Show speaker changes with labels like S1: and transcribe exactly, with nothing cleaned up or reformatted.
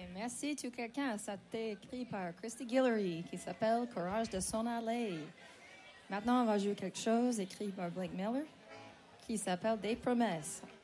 S1: Merci, tu quelqu'un. Ça a été écrit par Christy Guillory, qui s'appelle Courage de s'en aller. Maintenant, on va jouer quelque chose écrit par Blake Miller, qui s'appelle Des promesses.